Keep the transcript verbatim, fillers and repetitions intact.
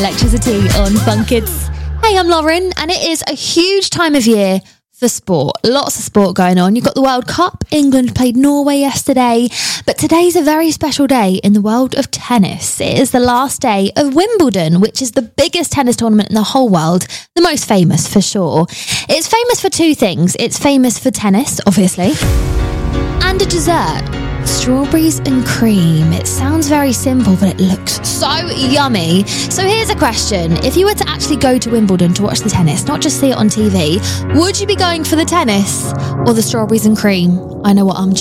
Electricity on Fun Kids. Hey, I'm Lauren, and it is a huge time of year for sport. Lots of sport going on. You've got the World Cup. England played Norway yesterday. But today's a very special day in the world of tennis. It is the last day of Wimbledon, which is the biggest tennis tournament in the whole world. The most famous, for sure. It's famous for two things. It's famous for tennis, obviously, and a dessert. Strawberries and cream. It sounds very simple, but it looks so yummy. So here's a question. If you were to actually go to Wimbledon to watch the tennis, not just see it on T V, would you be going for the tennis or the strawberries and cream? I know what I'm choosing.